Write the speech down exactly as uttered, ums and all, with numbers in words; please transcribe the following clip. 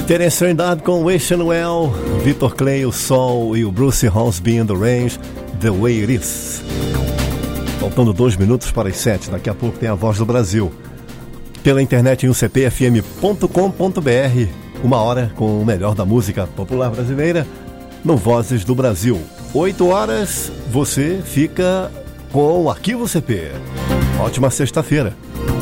Terence Trindade com Wishing Well, Vitor Clay, o Sol e o Bruce Hornsby and the Range, The Way It Is. Faltando dois minutos para as sete, daqui a pouco tem a Voz do Brasil. Pela internet em u c p f m ponto com ponto b r, uma hora com o melhor da música popular brasileira no Vozes do Brasil. Oito horas, você fica com o Arquivo C P. Ótima sexta-feira.